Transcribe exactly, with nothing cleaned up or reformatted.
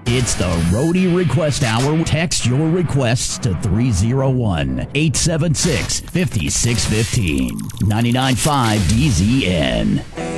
It's the Roadie Request Hour. Text your requests to three oh one, eight seven six, five six one five. ninety-nine point five D Z N.